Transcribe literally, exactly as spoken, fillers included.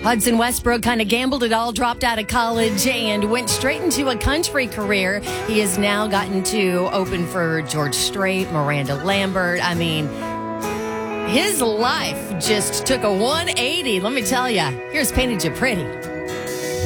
Hudson Westbrook kind of gambled it all, dropped out of college, and went straight into a country career. He has now gotten to open for George Strait, Miranda Lambert. I mean, his life just took a one eighty, let me tell you. Here's Painted You Pretty.